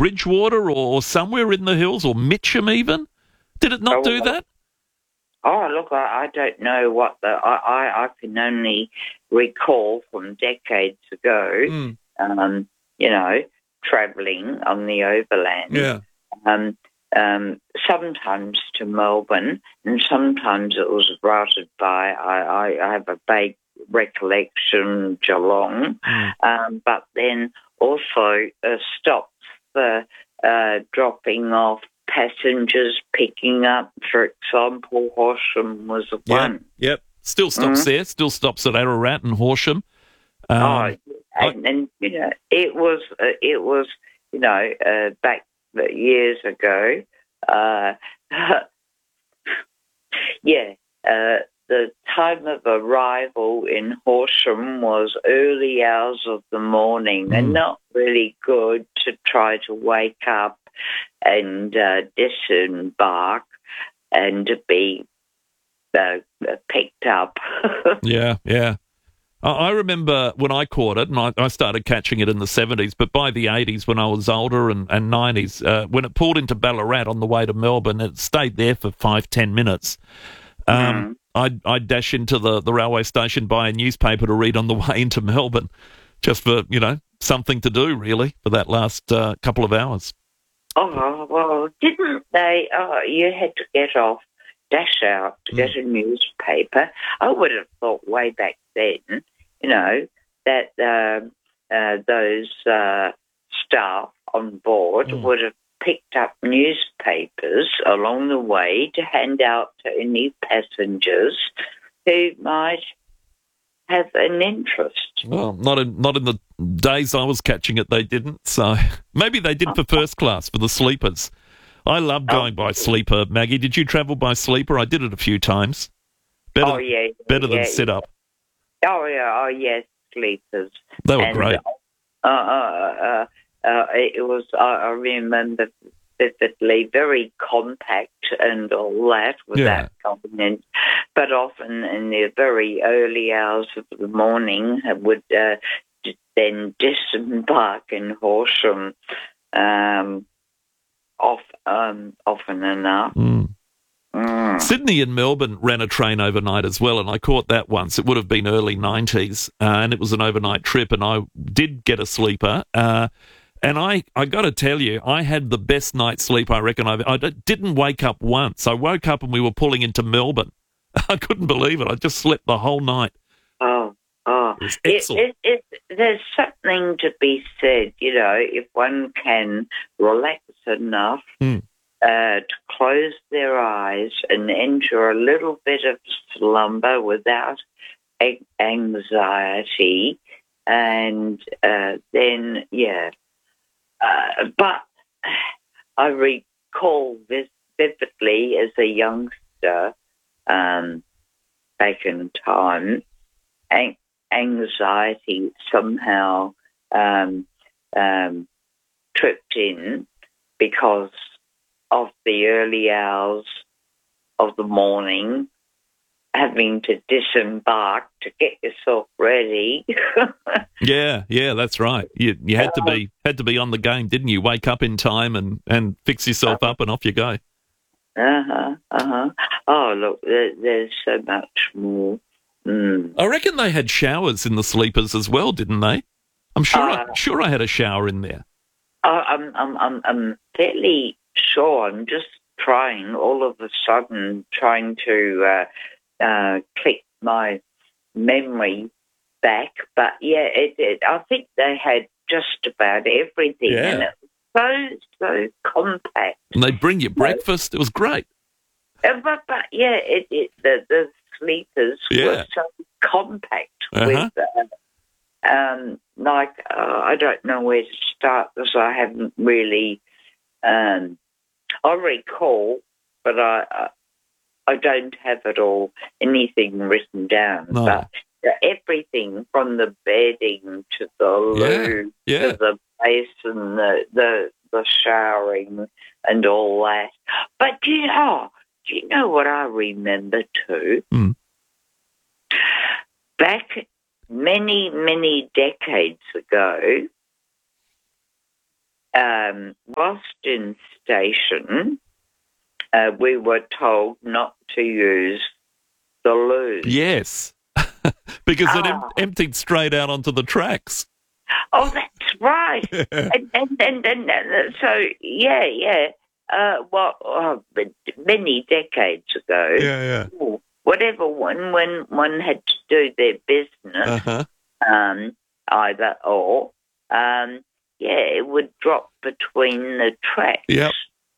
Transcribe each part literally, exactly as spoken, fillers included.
Bridgewater or somewhere in the hills, or Mitcham even? Did it not Oh, do that? Oh, look, I, I don't know what the... I, I, I can only recall from decades ago, Mm. um, you know, travelling on the overland. Yeah. Um, um, sometimes to Melbourne, and sometimes it was routed by... I, I, I have a vague recollection, Geelong, Mm. um, but then also uh, stops for uh, dropping off passengers, picking up, for example, Horsham was Yep. one. Yep. Still stops Mm. there. Still stops at Ararat and Horsham. Um, oh, and, and you know, it was uh, it was you know uh, back years ago. Uh, yeah, uh, the time of arrival in Horsham was early hours of the morning, Mm. and not really good to try to wake up and uh, disembark and to be uh, picked up. Yeah, yeah. I I remember when I caught it, and I, I started catching it in the seventies, but by the eighties, when I was older, and, and nineties, uh, when it pulled into Ballarat on the way to Melbourne, it stayed there for five, ten minutes. Um, Mm. I'd, I'd dash into the, the railway station, buy a newspaper to read on the way into Melbourne, just for, you know, something to do, really, for that last uh, couple of hours. Oh, well, didn't they? Oh, you had to get off, dash out to Mm. get a newspaper. I would have thought way back then, you know, that uh, uh, those uh, staff on board Mm. would have picked up newspapers along the way to hand out to any passengers who might have an interest. Well, not in not in the days I was catching it, they didn't. So maybe they did for first class, for the sleepers. I love going by sleeper, Maggie. Did you travel by sleeper? I did it a few times. Better, oh, yeah. better yeah, than sit up. Oh, yeah, oh, yes, sleepers. They were and, great. Uh, uh, uh, uh, it was, I, I remember vividly, very compact and all that without comment, but often in the very early hours of the morning I would uh, then disembark in Horsham um, off, um, often enough. Mm. Mm. Sydney and Melbourne ran a train overnight as well, and I caught that once. It would have been early nineties, uh, and it was an overnight trip, and I did get a sleeper. Uh, and I, I got to tell you, I had the best night's sleep I reckon I've... I didn't wake up once. I woke up and we were pulling into Melbourne. I couldn't believe it. I just slept the whole night. Oh, oh. It was It, excellent. it, it, there's something to be said, you know, if one can relax enough Mm. uh, to close their eyes and enter a little bit of slumber without a- anxiety, and uh, then, yeah. Uh, but I recall this vividly as a youngster, um, back in time, an- anxiety somehow um, um, tripped in because of the early hours of the morning, having to disembark to get yourself ready. Yeah, yeah, that's right. You you had to be had to be on the game, didn't you? Wake up in time and, and fix yourself up, and off you go. Uh-huh, uh-huh. Oh, look, there, there's so much more. Mm. I reckon they had showers in the sleepers as well, didn't they? I'm sure. Uh, I, sure, I had a shower in there. I- I'm, I'm, I'm, I'm fairly sure. I'm just trying, all of a sudden, trying to uh, uh, click my memory back. But yeah, it, it, I think they had just about everything, Yeah. and it was so so compact. And they'd bring you breakfast. It was great. Uh, But, but yeah, it, it, the, the sleepers Yeah. were so compact Uh-huh. with, uh, um, like, uh, I don't know where to start because I haven't really, um, I recall, but I, I, I don't have it all, anything written down. No. But everything from the bedding to the loo Yeah. to the basin, the, the, the showering and all that. But do you know, do you know what I remember too? Mm. Back many, many decades ago, um, Boston Station, uh, we were told not to use the loo. Yes, because it em- Ah. emptied straight out onto the tracks. Oh, that's right. and, and, and, and, and so, yeah, yeah. Uh, well, uh, many decades ago, Yeah, yeah. whatever one, when one had to do their business, Uh-huh. um, either or, um, yeah, it would drop between the tracks. Yep.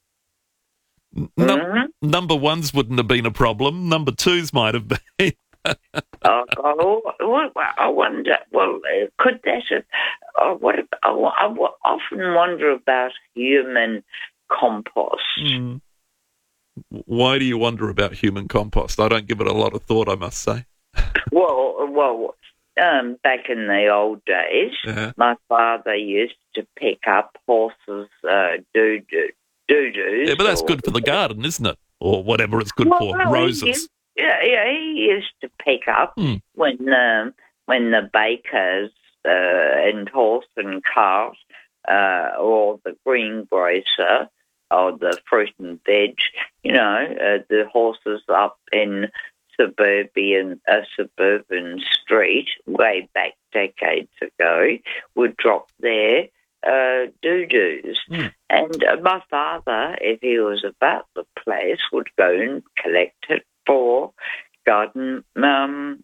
Num- Mm-hmm. Number ones wouldn't have been a problem. Number twos might have been. oh, oh, well, I wonder. Well, uh, could that have? Uh, what? If, I, I often wonder about human compost. Mm. Why do you wonder about human compost? I don't give it a lot of thought, I must say. well, well, um, back in the old days, Uh-huh. my father used to pick up horses' uh, doo doo doo doos. Yeah, but that's or, good for the garden, isn't it? Or whatever it's good well, for. well, Roses. He used, yeah, yeah, he used to pick up Hmm. when um, when the bakers uh, and horse and cart uh, or the greengrocer or the fruit and veg, you know, uh, the horses up in suburban a suburban street way back decades ago would drop their uh, doo-doos. Mm. And uh, my father, if he was about the place, would go and collect it for garden um,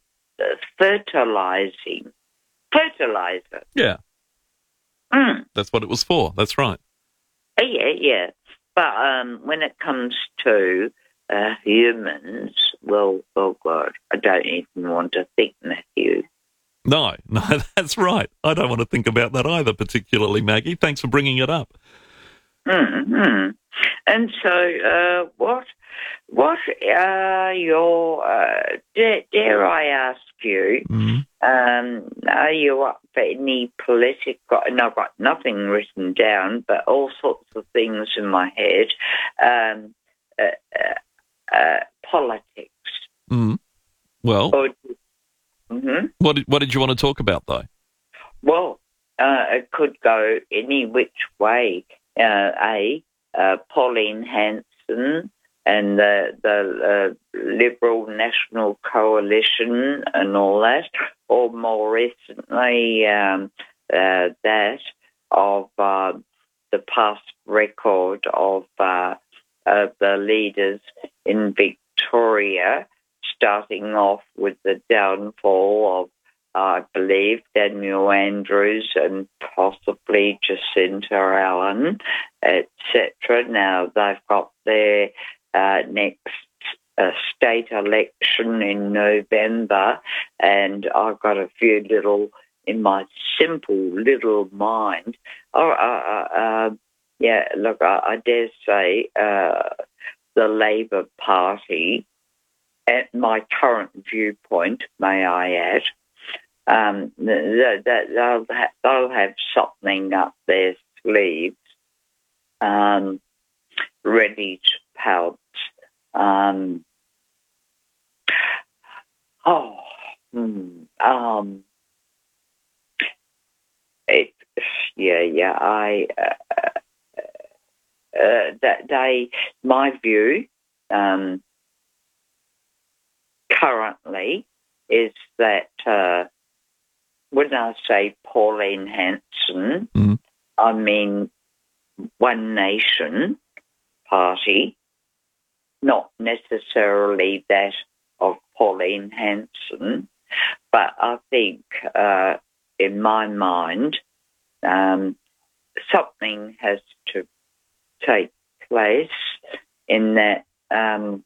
fertilizing. Fertilizer. Yeah, Mm. that's what it was for. That's right. Oh, yeah, yeah. But um, when it comes to uh, humans, well, oh God, I don't even want to think, Matthew. No, no, that's right. I don't want to think about that either, particularly, Maggie. Thanks for bringing it up. Mm-hmm. And so, uh, what, what are your? Uh, dare, dare I ask you? Mm. Um, are you up for any political? No, I've got nothing written down, but all sorts of things in my head. Um, uh, uh, uh, politics. Mm. Well, Or, mm-hmm. what did, what did you want to talk about, though? Well, uh, it could go any which way. Uh, a uh, Pauline Hanson and the the uh, Liberal National Coalition and all that, or more recently um, uh, that of uh, the past record of uh, uh, the leaders in Victoria, starting off with the downfall of, I believe, Daniel Andrews and possibly Jacinta Allen, et cetera. Now they've got their uh, next uh, state election in November, and I've got a few little, in my simple little mind, oh, uh, uh, uh, yeah, look, I, I dare say uh, the Labor Party, at my current viewpoint, may I add, Um, that they'll, ha- they'll have something up their sleeves, um, ready to pounce. Um, oh, hmm, um, it, yeah, yeah. I uh, uh, that they, my view, um, currently is that. Uh, When I say Pauline Hanson, Mm. I mean One Nation Party, not necessarily that of Pauline Hanson, but I think, uh, in my mind, um, something has to take place in that um,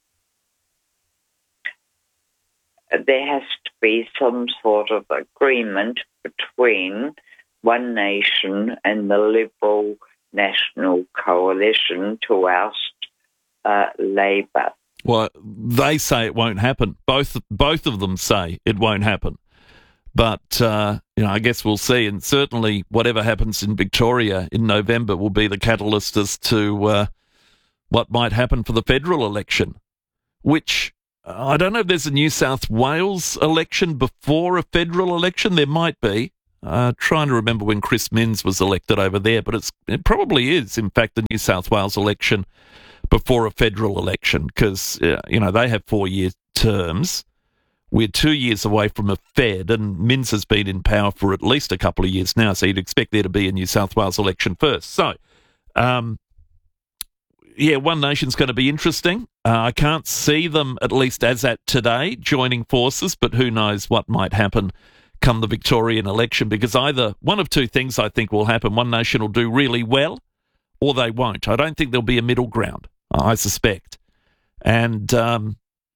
there has to be some sort of agreement between One Nation and the Liberal National Coalition to oust uh, Labor. Well, they say it won't happen. Both both of them say it won't happen. But, uh, you know, I guess we'll see. And certainly whatever happens in Victoria in November will be the catalyst as to uh, what might happen for the federal election, which I don't know if there's a New South Wales election before a federal election. There might be. Uh, trying to remember when Chris Minns was elected over there, but it's, it probably is, in fact, the New South Wales election before a federal election, because, uh, you know, they have four-year terms. We're two years away from a Fed, and Minns has been in power for at least a couple of years now, so you'd expect there to be a New South Wales election first. So, um, yeah, One Nation's going to be interesting. Uh, I can't see them, at least as at today, joining forces, but who knows what might happen come the Victorian election, because either one of two things I think will happen. One Nation will do really well, or they won't. I don't think there'll be a middle ground, I suspect. And um,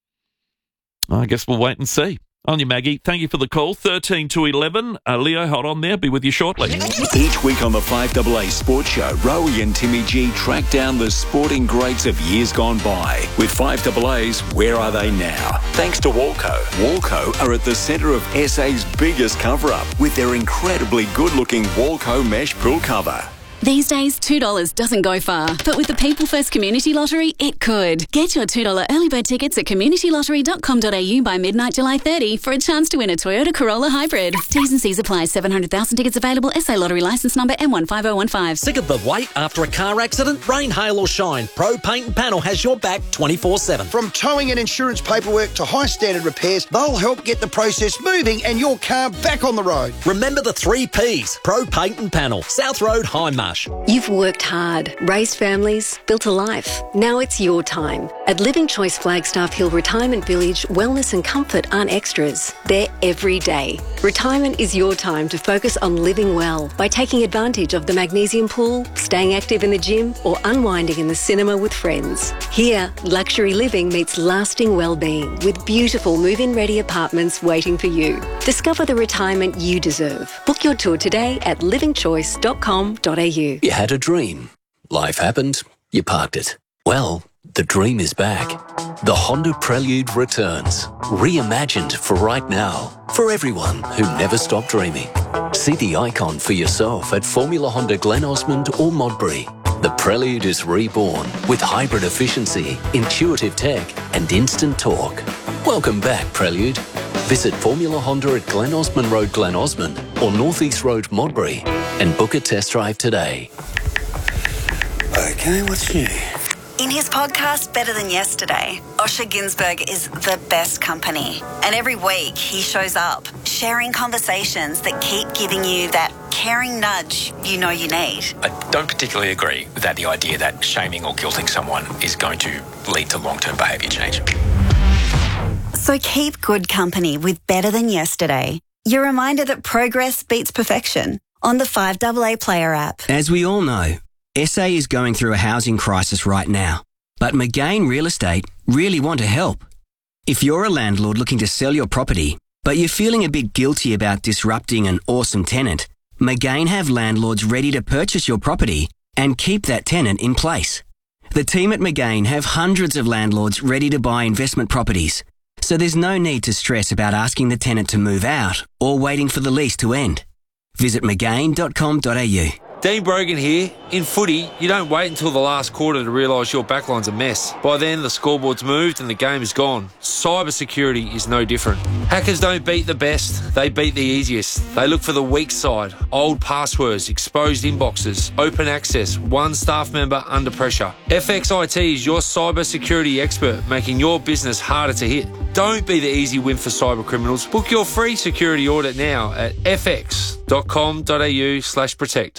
I guess we'll wait and see. On you, Maggie. Thank you for the call. thirteen to eleven. Uh, Leo, hold on there. Be with you shortly. Each week on the five A A Sports Show, Rowie and Timmy G track down the sporting greats of years gone by. With five A A's Where Are They Now? Thanks to Walco. Walco are at the centre of S A's biggest cover-up with their incredibly good-looking Walco mesh pool cover. These days, two dollars doesn't go far, but with the People First Community Lottery, it could. Get your two dollars early bird tickets at community lottery dot com dot a u by midnight July thirtieth for a chance to win a Toyota Corolla Hybrid. T's and C's apply. seven hundred thousand tickets available. S A Lottery licence number M one five oh one five. Sick of the wait after a car accident? Rain, hail or shine, Pro Paint and Panel has your back twenty-four seven. From towing and insurance paperwork to high standard repairs, they'll help get the process moving and your car back on the road. Remember the three P's. Pro Paint and Panel. South Road, Hindmarsh. You've worked hard, raised families, built a life. Now it's your time. At Living Choice Flagstaff Hill Retirement Village, wellness and comfort aren't extras. They're every day. Retirement is your time to focus on living well by taking advantage of the magnesium pool, staying active in the gym, or unwinding in the cinema with friends. Here, luxury living meets lasting well-being with beautiful move-in ready apartments waiting for you. Discover the retirement you deserve. Book your tour today at living choice dot com dot a u. You had a dream. Life happened. You parked it. Well, the dream is back. The Honda Prelude returns. Reimagined for right now. For everyone who never stopped dreaming. See the icon for yourself at Formula Honda Glen Osmond or Modbury. The Prelude is reborn with hybrid efficiency, intuitive tech and instant torque. Welcome back, Prelude. Visit Formula Honda at Glen Osmond Road, Glen Osmond or North East Road, Modbury and book a test drive today. Okay, what's new? In his podcast, Better Than Yesterday, Osher Ginsberg is the best company. And every week he shows up, sharing conversations that keep giving you that caring nudge you know you need. I don't particularly agree that the idea that shaming or guilting someone is going to lead to long-term behaviour change. So keep good company with Better Than Yesterday. Your reminder that progress beats perfection on the five A A Player app. As we all know, S A is going through a housing crisis right now, but McGain Real Estate really want to help. If you're a landlord looking to sell your property, but you're feeling a bit guilty about disrupting an awesome tenant, McGain have landlords ready to purchase your property and keep that tenant in place. The team at McGain have hundreds of landlords ready to buy investment properties, so there's no need to stress about asking the tenant to move out or waiting for the lease to end. Visit mcgain dot com dot a u. Dean Brogan here. In footy, you don't wait until the last quarter to realise your backline's a mess. By then, the scoreboard's moved and the game is gone. Cybersecurity is no different. Hackers don't beat the best, they beat the easiest. They look for the weak side, old passwords, exposed inboxes, open access, one staff member under pressure. F X I T is your cybersecurity expert, making your business harder to hit. Don't be the easy win for cyber criminals. Book your free security audit now at f x dot com dot a u slash protect.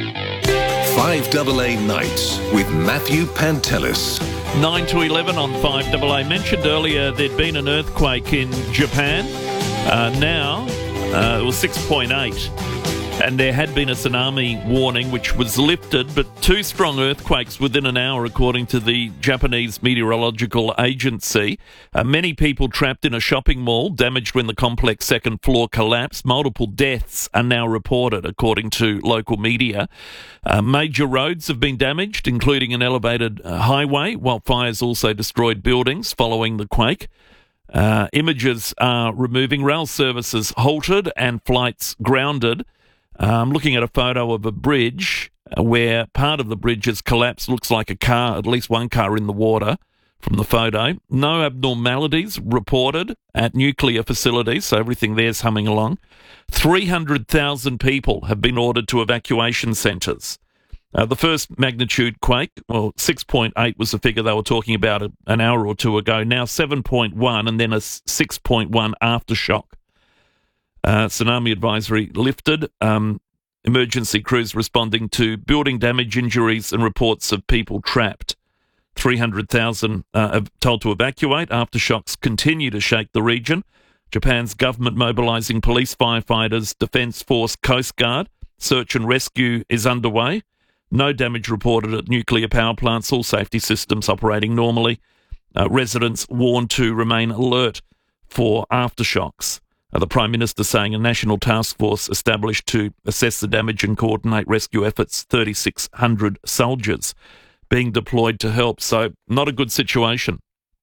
five A A Nights with Matthew Pantelis. nine to eleven on five A A. Mentioned earlier there'd been an earthquake in Japan. Uh, now, uh, it was six point eight. And there had been a tsunami warning which was lifted, but two strong earthquakes within an hour, according to the Japanese Meteorological Agency. Uh, many people trapped in a shopping mall, damaged when the complex second floor collapsed. Multiple deaths are now reported, according to local media. Uh, major roads have been damaged, including an elevated uh, highway, while fires also destroyed buildings following the quake. Uh, images are removing rail services halted and flights grounded. I'm looking at a photo of a bridge where part of the bridge has collapsed. Looks like a car, at least one car in the water from the photo. No abnormalities reported at nuclear facilities, so everything there's humming along. three hundred thousand people have been ordered to evacuation centres. Uh, the first magnitude quake, well, six point eight was the figure they were talking about a, an hour or two ago. Now seven point one and then a six point one aftershock. Uh, tsunami advisory lifted. Um, emergency crews responding to building damage, injuries and reports of people trapped. three hundred thousand uh, told to evacuate. Aftershocks continue to shake the region. Japan's government mobilising police, firefighters, Defence Force, Coast Guard. Search and rescue is underway. No damage reported at nuclear power plants. All safety systems operating normally. Uh, residents warned to remain alert for aftershocks. Uh, the Prime Minister saying a national task force established to assess the damage and coordinate rescue efforts. thirty-six hundred soldiers being deployed to help. So not a good situation.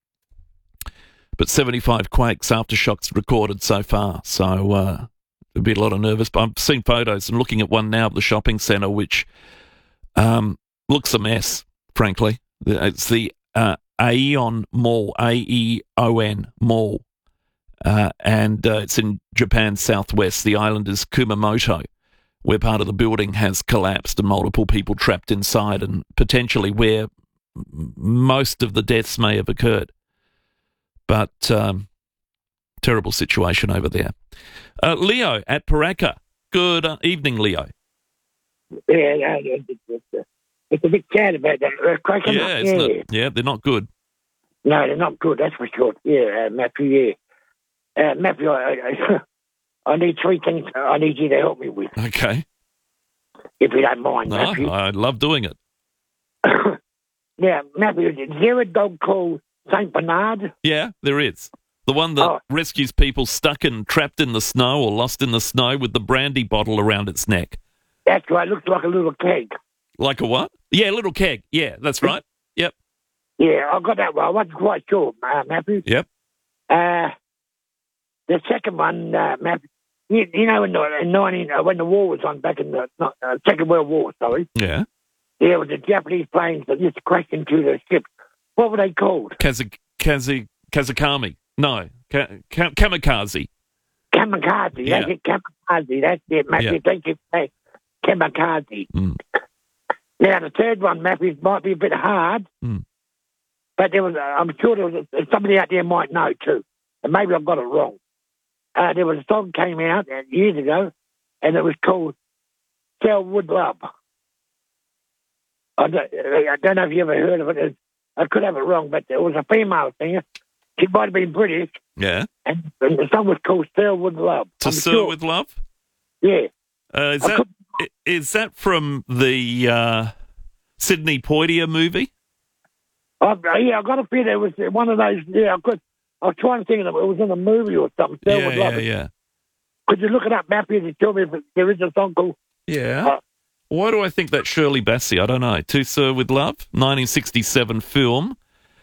But seventy-five quakes, aftershocks recorded so far. So uh, there'll be a lot of nervous. But I've seen photos and looking at one now of the shopping centre, which um, looks a mess, frankly. It's the uh, Aeon Mall, A E O N Mall. Uh, and uh, it's in Japan's southwest. The island is Kumamoto, where part of the building has collapsed and multiple people trapped inside, and potentially where m- most of the deaths may have occurred. But um, terrible situation over there. Uh, Leo at Paraka. Good uh, evening, Leo. Yeah, yeah, yeah, it's, uh, it's a bit sad about that earthquake. Yeah, Yeah, it's not, yeah, they're not good. No, they're not good, that's for sure. Yeah, uh, Matthew, yeah. Uh, Matthew, I, I, I need three things I need you to help me with. Okay. If you don't mind, No, Matthew. I love doing it. Yeah, Matthew, is there a dog called Saint Bernard? Yeah, there is. The one that Oh. rescues people stuck and trapped in the snow or lost in the snow with the brandy bottle around its neck. That's right, looks like a little keg. Like a what? Yeah, little keg. Yeah, that's right. Yep. Yeah, I got that one. I wasn't quite sure, uh, Matthew. Yep. Uh, the second one, uh, Matthew, you, you know, in, the, in nineteen, uh, when the war was on, back in the not, uh, Second World War, sorry, Yeah. there was the Japanese planes that just crashed into the ship. What were they called? Kazi, Kazi, Kazakami. No. Ka, ka, kamikaze. Kamikaze. Yeah. That's it, kamikaze. That's it, Matthew. Yeah. Thank you. Hey, kamikaze. Mm. Now, the third one, Matthew, might be a bit hard, Mm. but there was, uh, I'm sure there was a, somebody out there might know too, and maybe I've got it wrong. Uh, there was a song came out uh, years ago, and it was called Selwood Love. I don't, I don't know if you ever heard of it. It- I could have it wrong, but it was a female singer. She might have been British, Yeah. and, and the song was called Selwood Love. To I'm Sir sure. with Love? Yeah. Uh, is, I that, could- i- is that from the uh, Sidney Poitier movie? I, yeah, I got a feeling it was one of those. Yeah, I could. I was trying to think of it. It was in a movie or something. Selwood Yeah, Love. yeah, yeah. Could you look it up, Matthew, and tell me if it, there is a song called? Yeah. Uh, Why do I think that's Shirley Bassey? I don't know. To Sir with Love, nineteen sixty-seven film.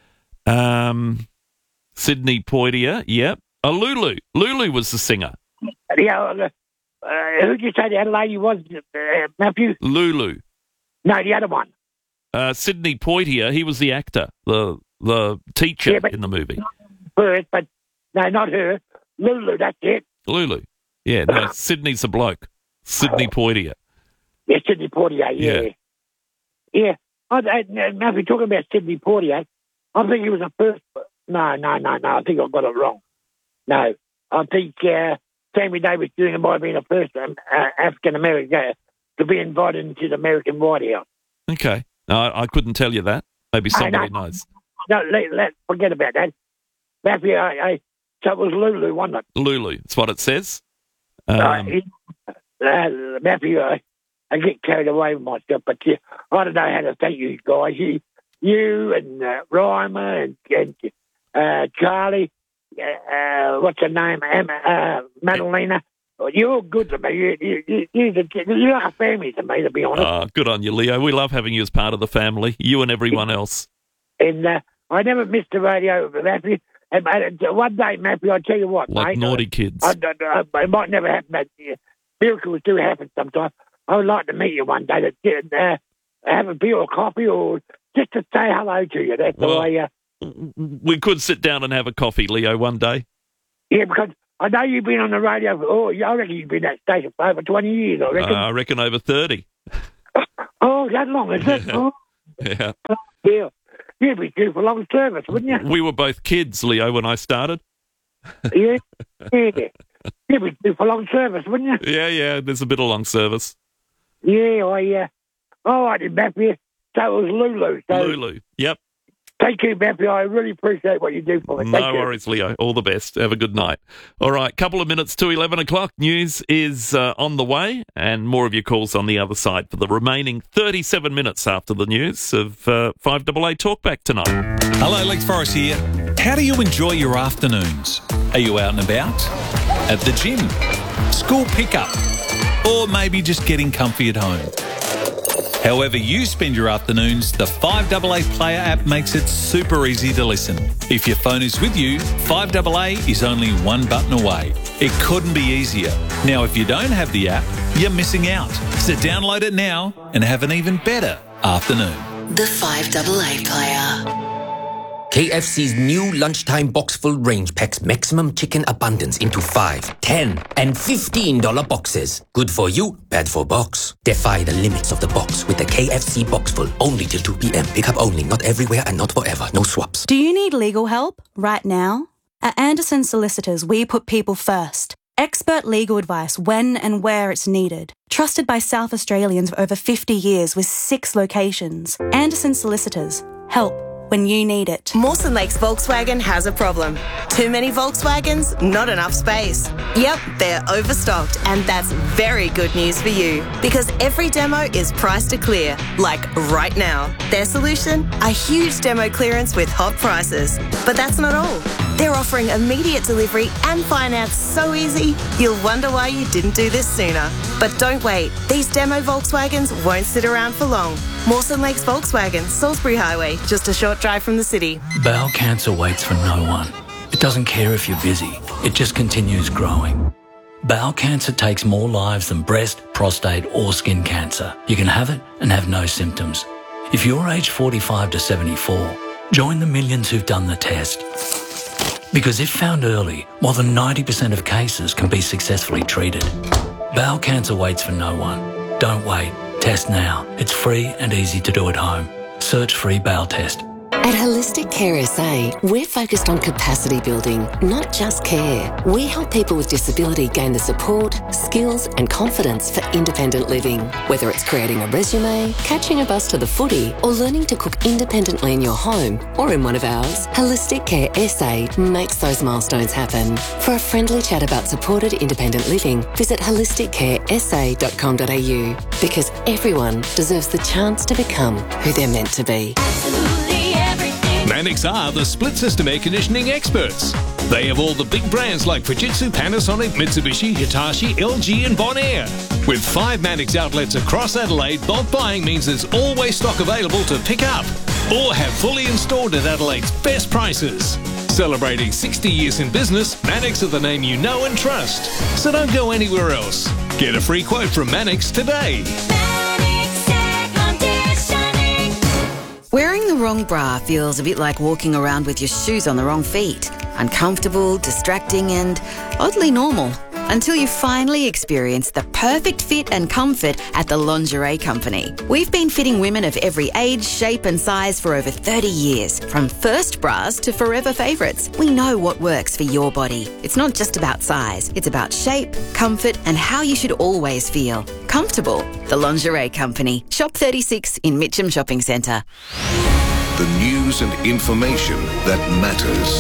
Um, Sidney Poitier, yep. Oh, Lulu. Lulu was the singer. Yeah. Uh, uh, who did you say the other lady was, uh, Matthew? Lulu. No, the other one. Uh, Sidney Poitier, he was the actor, the the teacher Yeah, but- in the movie. First, but no, not her. Lulu, that's it. Lulu. Yeah, no, Sidney's a bloke. Sidney Poitier. Yeah, Sidney Poitier, yeah. Yeah. Yeah. I, I, now, if you're talking about Sidney Poitier, I think he was the first. No, no, no, no. I think I got it wrong. No. I think uh, Sammy Davis Junior might have been the first um, uh, African American to be invited into the American White House. Okay. No, I, I couldn't tell you that. Maybe No, somebody no. knows. No, let, let forget about that. Matthew, I, I, so it was Lulu, wasn't it? Lulu, that's what it says. Uh, Um, it- uh, Matthew, I, I get carried away with myself, but uh, I don't know how to thank you guys. You, you and uh, Reimer and, and uh, Charlie, uh, uh, what's her name, Emma, uh, Madalena. You're all good to me. You, you, you, you're, you're like a family to me, to be honest. uh, good on you, Leo. We love having you as part of the family, you and everyone else. And uh, I never missed the radio, Matthew. And, uh, one day, Matthew, I'll tell you what, Like mate. naughty kids. I, I, I, it might never happen, but uh, miracles do happen sometimes. I would like to meet you one day to uh, have a beer or coffee or just to say hello to you. That's Well, the way. Uh, we could sit down and have a coffee, Leo, one day. Yeah, because I know you've been on the radio for, oh, I reckon you've been at station for over twenty years, I reckon. Uh, I reckon over thirty. Oh, that long, is it? Yeah. Oh, Yeah. oh, yeah. You'd be due for long service, wouldn't you? We were both kids, Leo, when I started. Yeah, yeah. You'd be due for long service, wouldn't you? Yeah, yeah, there's a bit of long service. Yeah, I, uh, all right, then, Matthew. So it was Lulu. So Lulu, yep. Thank you, Matthew. I really appreciate what you do for me. Thank No you. worries, Leo. All the best. Have a good night. All right, couple of minutes to eleven o'clock. News is uh, on the way, and more of your calls on the other side for the remaining thirty-seven minutes after the news of uh, five A A Talkback tonight. Hello, Lex Forrest here. How do you enjoy your afternoons? Are you out and about? At the gym? School pickup? Or maybe just getting comfy at home? However you spend your afternoons, the five A A Player app makes it super easy to listen. If your phone is with you, five A A is only one button away. It couldn't be easier. Now, if you don't have the app, you're missing out. So download it now and have an even better afternoon. The five A A Player. K F C's new lunchtime box-full range packs maximum chicken abundance into five, ten, and fifteen dollar boxes. Good for you, bad for box. Defy the limits of the box with the K F C box-full. Only till two p.m. Pick up only, not everywhere and not forever. No swaps. Do you need legal help right now? At Anderson Solicitors, we put people first. Expert legal advice when and where it's needed. Trusted by South Australians for over fifty years with six locations. Anderson Solicitors. Help when you need it. Mawson Lakes Volkswagen has a problem. Too many Volkswagens, not enough space. Yep, they're overstocked, and that's very good news for you because every demo is priced to clear, like right now. Their solution? A huge demo clearance with hot prices. But that's not all. They're offering immediate delivery and finance so easy, you'll wonder why you didn't do this sooner. But don't wait. These demo Volkswagens won't sit around for long. Mawson Lakes Volkswagen, Salisbury Highway, just a short drive from the city. Bowel cancer waits for no one. It doesn't care if you're busy. It just continues growing. Bowel cancer takes more lives than breast, prostate or skin cancer. You can have it and have no symptoms. If you're aged forty-five to seventy-four, join the millions who've done the test. Because if found early, more than ninety percent of cases can be successfully treated. Bowel cancer waits for no one. Don't wait. Test now. It's free and easy to do at home. Search free bowel test. At Holistic Care S A, we're focused on capacity building, not just care. We help people with disability gain the support, skills and confidence for independent living. Whether it's creating a resume, catching a bus to the footy, or learning to cook independently in your home or in one of ours, Holistic Care S A makes those milestones happen. For a friendly chat about supported independent living, visit holistic care s a dot com dot a u because everyone deserves the chance to become who they're meant to be. Mannix are the split system air conditioning experts. They have all the big brands like Fujitsu, Panasonic, Mitsubishi, Hitachi, L G and Bonaire. With five Mannix outlets across Adelaide, bulk buying means there's always stock available to pick up or have fully installed at Adelaide's best prices. Celebrating sixty years in business, Mannix are the name you know and trust. So don't go anywhere else. Get a free quote from Mannix today. Wearing the wrong bra feels a bit like walking around with your shoes on the wrong feet. Uncomfortable, distracting and oddly normal. Until you finally experience the perfect fit and comfort at the Lingerie Company. We've been fitting women of every age, shape and size for over thirty years. From first bras to forever favourites. We know what works for your body. It's not just about size. It's about shape, comfort and how you should always feel. Comfortable. The Lingerie Company. Shop thirty-six in Mitcham Shopping Centre. The news and information that matters.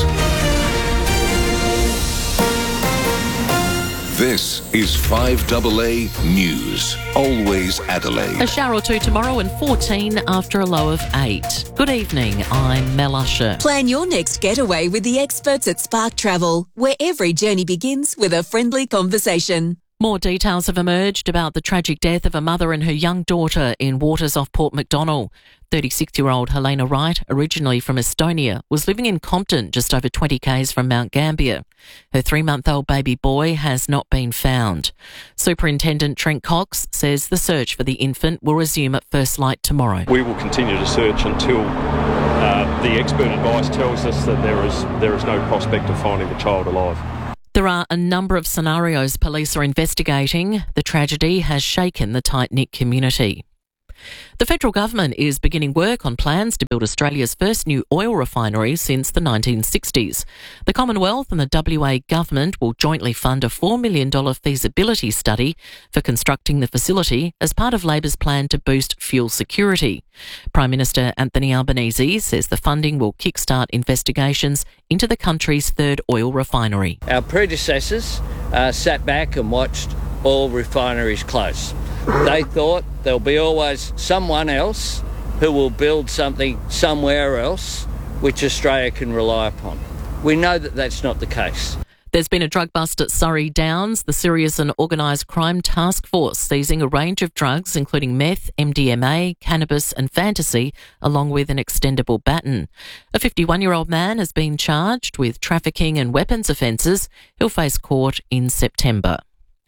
This is five A A News. Always Adelaide. A shower or two tomorrow and fourteen after a low of eight. Good evening, I'm Mel Usher. Plan your next getaway with the experts at Spark Travel, where every journey begins with a friendly conversation. More details have emerged about the tragic death of a mother and her young daughter in waters off Port Macdonnell. thirty-six-year-old Helena Wright, originally from Estonia, was living in Compton, just over twenty kays from Mount Gambier. Her three-month-old baby boy has not been found. Superintendent Trent Cox says the search for the infant will resume at first light tomorrow. We will continue to search until uh, the expert advice tells us that there is there is no prospect of finding the child alive. There are a number of scenarios police are investigating. The tragedy has shaken the tight-knit community. The federal government is beginning work on plans to build Australia's first new oil refinery since the nineteen sixties. The Commonwealth and the W A government will jointly fund a four million dollars feasibility study for constructing the facility as part of Labor's plan to boost fuel security. Prime Minister Anthony Albanese says the funding will kickstart investigations into the country's third oil refinery. Our predecessors uh, sat back and watched oil refineries close. They thought there'll be always someone else who will build something somewhere else which Australia can rely upon. We know that that's not the case. There's been a drug bust at Surrey Downs. The Serious and Organised Crime Task Force seizing a range of drugs including meth, M D M A, cannabis and fantasy, along with an extendable baton. A fifty-one-year-old man has been charged with trafficking and weapons offences. He'll face court in September.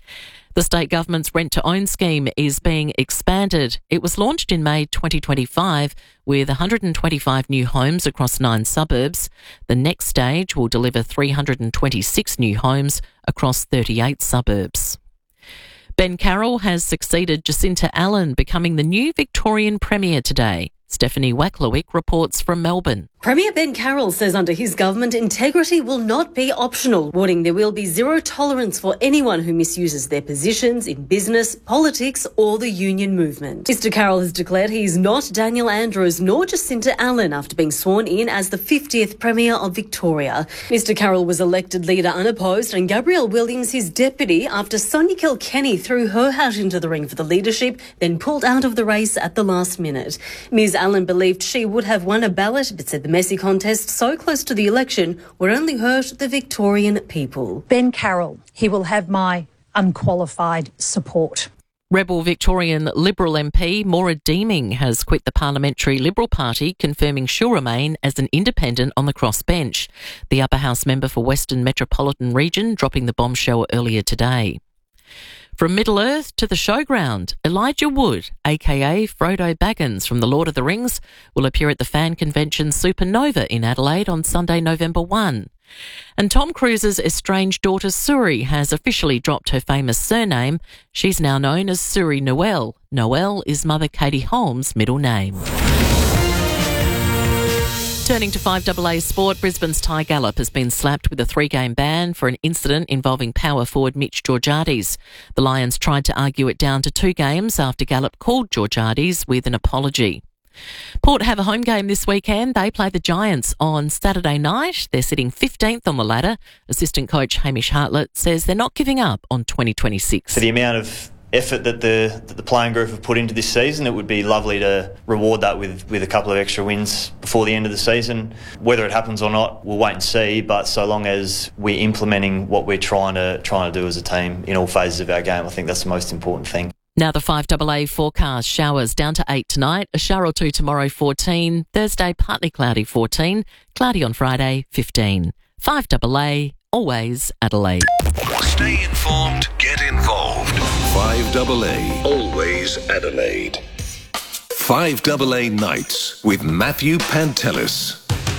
The state government's rent-to-own scheme is being expanded. It was launched in May twenty twenty-five with one hundred twenty-five new homes across nine suburbs. The next stage will deliver three hundred twenty-six new homes across thirty-eight suburbs. Ben Carroll has succeeded Jacinta Allen, becoming the new Victorian Premier today. Stephanie Wacklowick reports from Melbourne. Premier Ben Carroll says under his government, integrity will not be optional, warning there will be zero tolerance for anyone who misuses their positions in business, politics or the union movement. Mister Carroll has declared he is not Daniel Andrews nor Jacinta Allen after being sworn in as the fiftieth Premier of Victoria. Mister Carroll was elected leader unopposed and Gabrielle Williams his deputy after Sonia Kilkenny threw her hat into the ring for the leadership, then pulled out of the race at the last minute. Miz Allen believed she would have won a ballot but said the messy contest so close to the election would only hurt the Victorian people. Ben Carroll, he will have my unqualified support. Rebel Victorian Liberal M P Maura Deeming has quit the Parliamentary Liberal Party, confirming she'll remain as an independent on the crossbench. The Upper House member for Western Metropolitan Region dropping the bombshell earlier today. From Middle-earth to the showground, Elijah Wood, aka Frodo Baggins from The Lord of the Rings, will appear at the fan convention Supernova in Adelaide on Sunday, November first. And Tom Cruise's estranged daughter Suri has officially dropped her famous surname. She's now known as Suri Noel. Noel is Mother Katie Holmes' middle name. Turning to five A A sport, Brisbane's Ty Gallop has been slapped with a three-game ban for an incident involving power forward Mitch Georgiades. The Lions tried to argue it down to two games after Gallop called Georgiades with an apology. Port have a home game this weekend. They play the Giants on Saturday night. They're sitting fifteenth on the ladder. Assistant coach Hamish Hartlett says they're not giving up on twenty twenty-six. For the amount of effort that the that the playing group have put into this season, it would be lovely to reward that with, with a couple of extra wins before the end of the season. Whether it happens or not, we'll wait and see, but so long as we're implementing what we're trying to trying to do as a team in all phases of our game, I think that's the most important thing. Now the five A A forecast: showers down to eight tonight, a shower or two tomorrow fourteen, Thursday partly cloudy fourteen, cloudy on Friday fifteen. five A A, always Adelaide. Stay informed, get involved. five A A, always Adelaide. five A A Nights with Matthew Pantelis.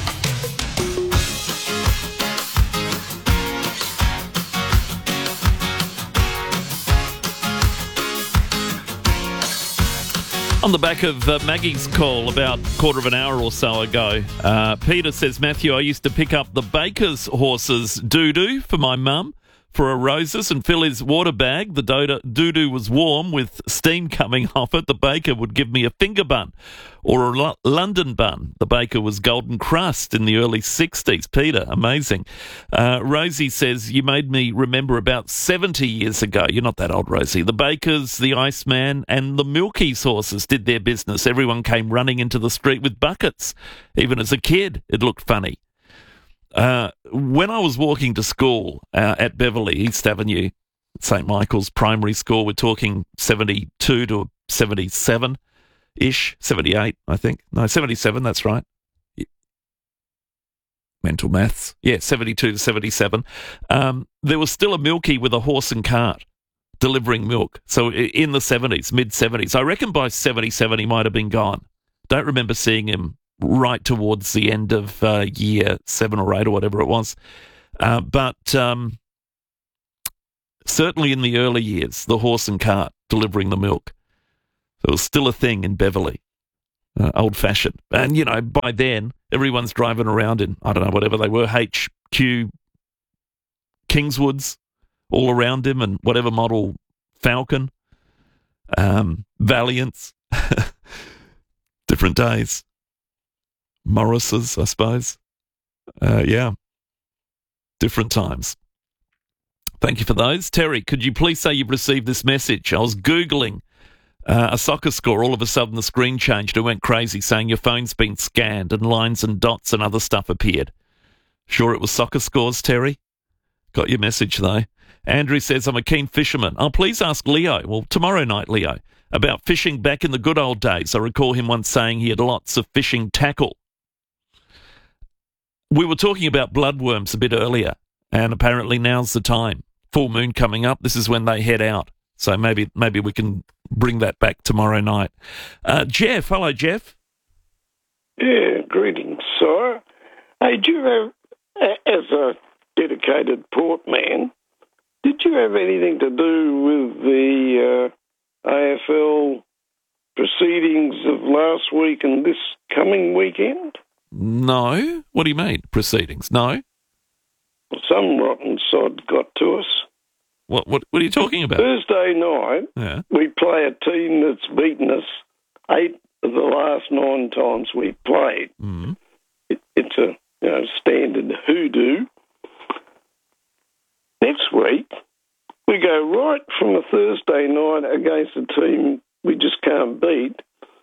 On the back of uh, Maggie's call about a quarter of an hour or so ago, uh, Peter says, Matthew, I used to pick up the baker's horse's doo-doo for my mum for a roses and fill his water bag. The doo-doo was warm with steam coming off it. The baker would give me a finger bun or a L- London bun. The baker was Golden Crust in the early sixties. Peter, amazing. Uh, Rosie says, you made me remember about seventy years ago. You're not that old, Rosie. The bakers, the Iceman and the Milky's horses did their business. Everyone came running into the street with buckets. Even as a kid, it looked funny. Uh, when I was walking to school uh, at Beverley, East Avenue, Saint Michael's Primary School, we're talking seventy-two to seventy-seven-ish, seventy-eight, I think. No, seventy-seven, that's right. Mental maths. Yeah, seventy-two to seventy-seven. Um, there was still a Milky with a horse and cart delivering milk. So in the seventies, mid-seventies. I reckon by seventy-seven he might have been gone. Don't remember seeing him right towards the end of uh, year seven or eight or whatever it was. Uh, but um, certainly in the early years, the horse and cart delivering the milk, it was still a thing in Beverley, uh, old-fashioned. And, you know, by then, everyone's driving around in, I don't know, whatever they were, H Q Kingswoods all around him and whatever model Falcon, um, Valiants, different days. Morris's, I suppose. Uh, yeah. Different times. Thank you for those. Terry, could you please say you've received this message? I was Googling uh, a soccer score. All of a sudden the screen changed. It went crazy saying your phone's been scanned and lines and dots and other stuff appeared. Sure it was soccer scores, Terry? Got your message, though. Andrew says, I'm a keen fisherman. Oh, please ask Leo, well, tomorrow night, Leo, about fishing back in the good old days. I recall him once saying he had lots of fishing tackle. We were talking about bloodworms a bit earlier, and apparently now's the time. Full moon coming up. This is when they head out. So maybe maybe we can bring that back tomorrow night. Uh, Jeff, hello, Jeff. Yeah, greetings, sir. Hey, do you have, as a dedicated port man, did you have anything to do with the uh, A F L proceedings of last week and this coming weekend? No. What do you mean, proceedings? No. Some rotten sod got to us. What What, what are you talking about? Thursday night, yeah. we play a team that's beaten us eight of the last nine times we played. Mm. It, it's a you know, standard hoodoo. Next week, we go right from a Thursday night against a team we just can't beat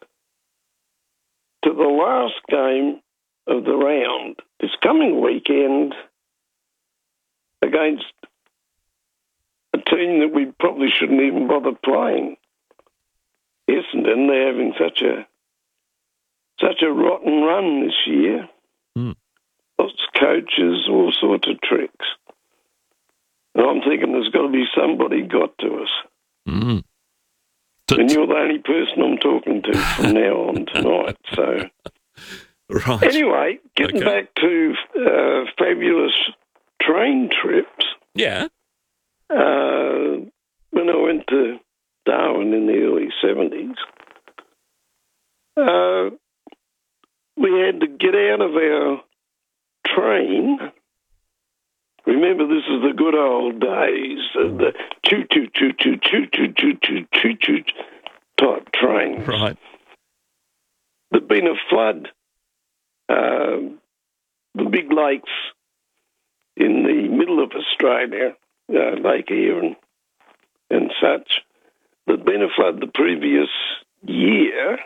to the last game of the round this coming weekend against a team that we probably shouldn't even bother playing. Essendon, they're having such a such a rotten run this year. Mm. Lots of coaches, all sorts of tricks. And I'm thinking there's got to be somebody got to us. Mm. And you're the only person I'm talking to from now on tonight. So, right. Anyway, getting Okay. back to uh, fabulous train trips. Yeah. Uh, when I went to Darwin in the early seventies, uh, we had to get out of our train. Remember, this is the good old days, uh, the choo choo choo choo choo choo choo choo choo choo type trains. Right. There'd been a flood, uh, the big lakes in the middle of Australia, uh, Lake Eyre and, and such. There'd been a flood the previous year,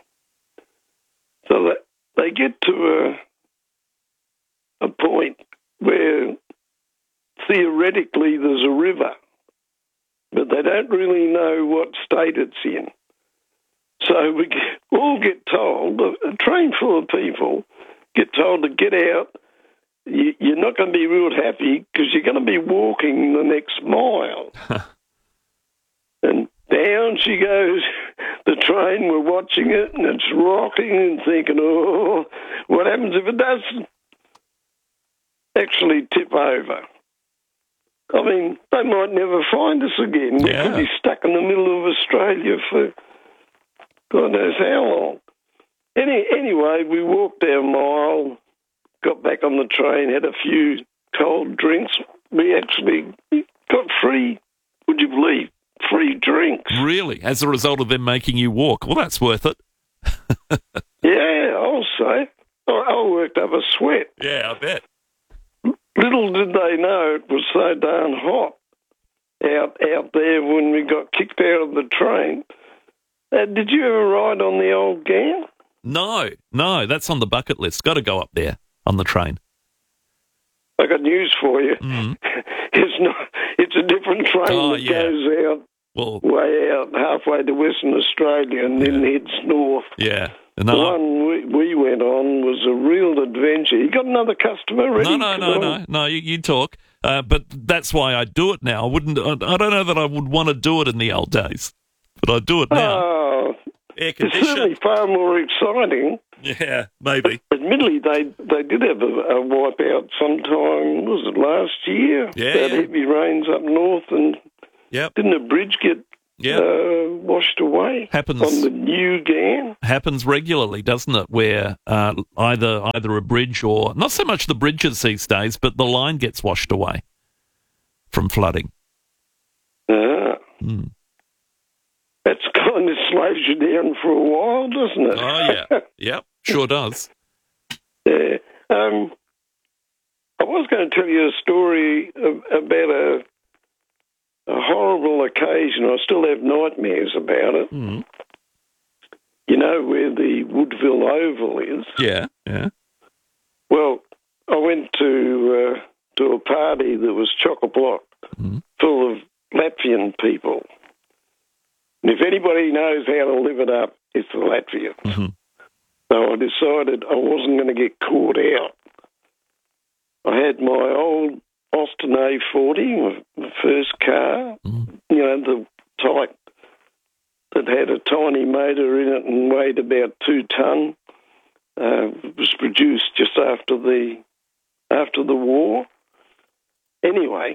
so that they get to a a point where theoretically there's a river, but they don't really know what state it's in. So we get, all get told, a train full of people get told to get out. You, you're not going to be real happy because you're going to be walking the next mile. And down she goes, the train, we're watching it, and it's rocking and thinking, oh, what happens if it doesn't actually tip over? I mean, they might never find us again. We Yeah. could be stuck in the middle of Australia for God knows how long. Any, anyway, we walked our mile, got back on the train, had a few cold drinks. We actually got free, would you believe, free drinks. Really? As a result of them making you walk? Well, that's worth it. Yeah, I'll say. I, I worked up a sweat. Yeah, I bet. Little did they know it was so darn hot out out there when we got kicked out of the train. Uh, did you ever ride on the old Ghan? No, no, that's on the bucket list. Got to go up there on the train. I got news for you. Mm. It's not. It's a different train Oh, that yeah. goes out Well, way out halfway to Western Australia and then heads north. yeah. The No, one we, we went on was a real adventure. You got another customer ready? no, no, no, no, no. You, you talk, uh, but that's why I do it now. I wouldn't. I, I don't know that I would want to do it in the old days, but I do it now. Oh, Air it's certainly conditioned. far more exciting. Yeah, maybe. But admittedly, they they did have a, a wipeout sometime, was it last year? Yeah, That yeah. heavy rains up north, and Yep. didn't a bridge get Yep. uh, washed away Happens. on the New Gan? Happens regularly, doesn't it? Where uh, either either a bridge or not so much the bridges these days, but the line gets washed away from flooding. Ah. Hmm. That's kind of slows you down for a while, doesn't it? Oh yeah, yep, sure does. Yeah. Um, I was going to tell you a story of, about a, a horrible occasion. I still have nightmares about it. Mm. You know where the Woodville Oval is? Yeah, yeah. Well, I went to uh, to a party that was chock-a-block, Mm. full of Latvian people. And if anybody knows how to live it up, it's the Latvians. Mm-hmm. So I decided I wasn't going to get caught out. I had my old Austin A forty, my my first car, Mm. you know, the type that had a tiny motor in it and weighed about two ton. Uh, it was produced just after the after the war. Anyway,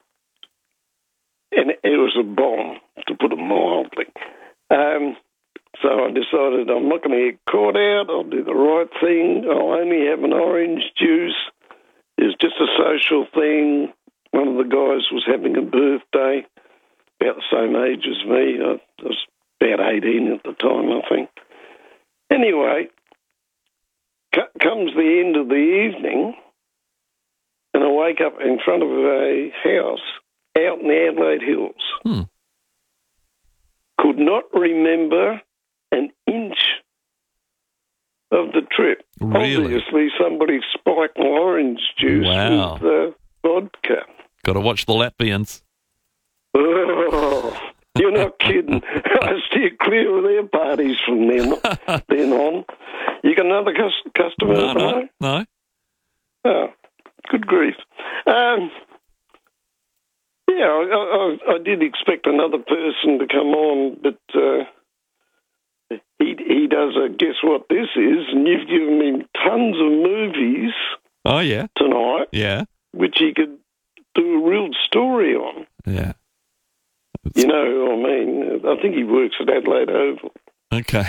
and it was a bomb, to put it mildly. Um, so I decided I'm not going to get caught out. I'll do the right thing. I'll only have an orange juice. It's just a social thing. One of the guys was having a birthday, about the same age as me. I was about eighteen at the time, I think. Anyway, c- comes the end of the evening, and I wake up in front of a house out in the Adelaide Hills. Hmm. Could not remember an inch of the trip. Really? Obviously, somebody spiked my orange juice Wow. with uh, vodka. Got to watch the Latvians. Oh, you're not kidding. I steer clear of their parties from then, then on. You got another cus- customer? No, no, Mo? no. Oh, good grief. Um, yeah, I, I, I did expect another person to come on, but uh, he he does a guess what this is, and you've given him tons of movies Oh yeah, tonight, yeah, which he could do a real story on. yeah. You know, I mean, I think he works at Adelaide Oval. Okay.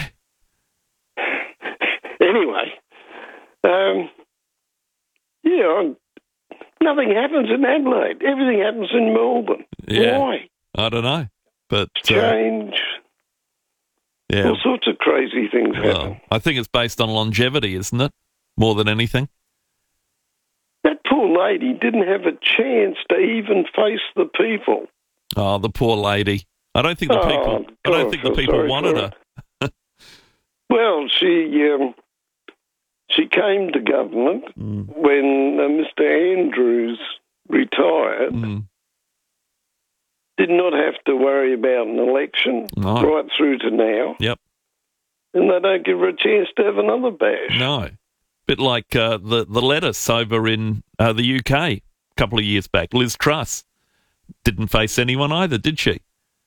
Anyway, um, yeah, I'm, nothing happens in Adelaide. Everything happens in Melbourne. Yeah. Why? I don't know, but uh, Change. yeah. All sorts of crazy things happen. Well, I think it's based on longevity, isn't it? More than anything. That poor lady didn't have a chance to even face the people. Oh, the poor lady. I don't think the Oh, people. I God, don't I think the feel people sorry wanted for her. Well, she um, she came to government Mm. when uh, Mister Andrews retired. Mm. Did not have to worry about an election No. right through to now. Yep. And they don't give her a chance to have another bash. No. Bit like uh, the the lettuce over in uh, the U K a couple of years back. Liz Truss didn't face anyone either, did she?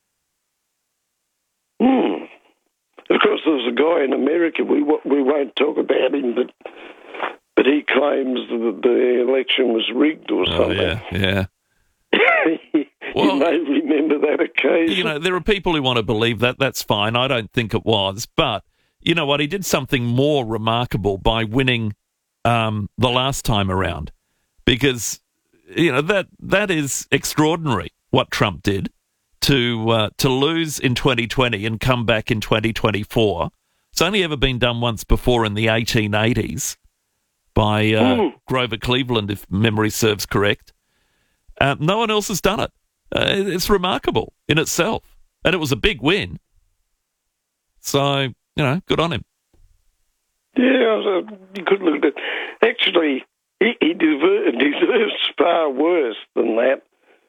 Hmm. Of course, there's a guy in America. We w- we won't talk about him, but but he claims that the election was rigged or Oh something. yeah, yeah. You may remember that occasion. You know, there are people who want to believe that. That's fine. I don't think it was. But you know what? He did something more remarkable by winning um, the last time around, because you know that that is extraordinary what Trump did to uh, to lose in twenty twenty and come back in twenty twenty-four. It's only ever been done once before in the eighteen eighties by uh, Mm. Grover Cleveland, if memory serves correct. Uh, no one else has done it. Uh, it's remarkable in itself. And it was a big win. So, you know, good on him. Yeah, so you could look at it. Actually, he, he deserves, deserves far worse than that.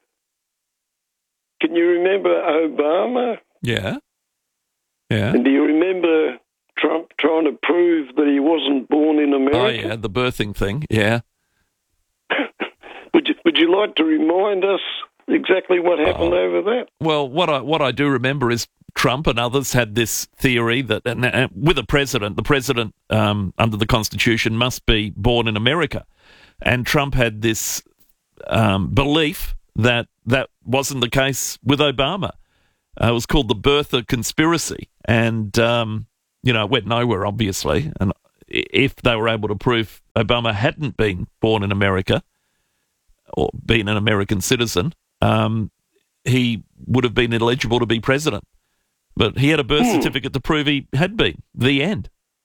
Can you remember Obama? Yeah. Yeah. And do you remember Trump trying to prove that he wasn't born in Oh, America? yeah, the birthing thing. Yeah. Would you, would you like to remind us exactly what happened Oh. over that? Well, what I what I do remember is Trump and others had this theory that and, uh, with a president, the president um, under the Constitution must be born in America. And Trump had this um, belief that that wasn't the case with Obama. Uh, it was called the birther conspiracy. And, um, you know, it went nowhere, obviously. And if they were able to prove Obama hadn't been born in America or been an American citizen, um, he would have been eligible to be president. But he had a birth hmm. certificate to prove he had been. The end.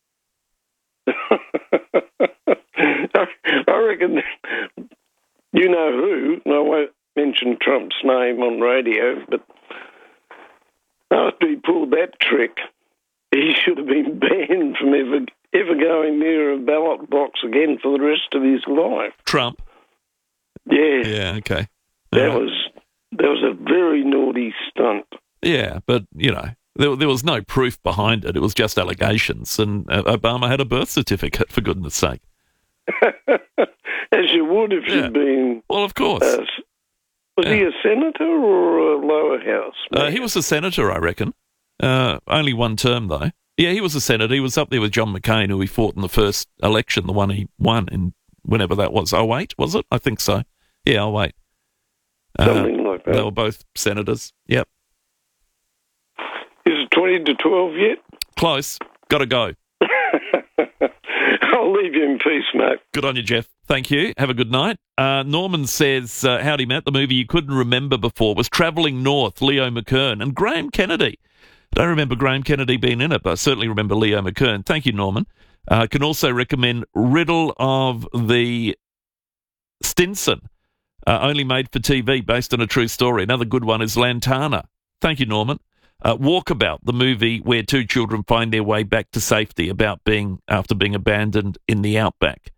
I reckon, you know who, I won't mention Trump's name on radio, but after he pulled that trick, he should have been banned from ever, ever going near a ballot box again for the rest of his life. Trump? Yeah. Yeah, okay. That uh, was that was a very naughty stunt. Yeah, but, you know, there, there was no proof behind it. It was just allegations, and uh, Obama had a birth certificate, for goodness sake. As you would if yeah. you'd been... Well, of course. Uh, was yeah. he a senator or a lower house? Uh, he was a senator, I reckon. Uh, only one term, though. Yeah, he was a senator. He was up there with John McCain, who he fought in the first election, the one he won in whenever that was. oh eight, was it? I think so. Yeah, oh eight. Something uh, like that. They were both senators. Yep. Is it twenty to twelve yet? Close. Got to go. I'll leave you in peace, mate. Good on you, Jeff. Thank you. Have a good night. Uh, Norman says, uh, howdy, Matt. The movie you couldn't remember before was Travelling North, Leo McKern, and Graham Kennedy. I don't remember Graham Kennedy being in it, but I certainly remember Leo McKern. Thank you, Norman. I uh, can also recommend Riddle of the Stinson, uh, only made for T V, based on a true story. Another good one is Lantana. Thank you, Norman. Uh, Walkabout, the movie where two children find their way back to safety about being after being abandoned in the outback.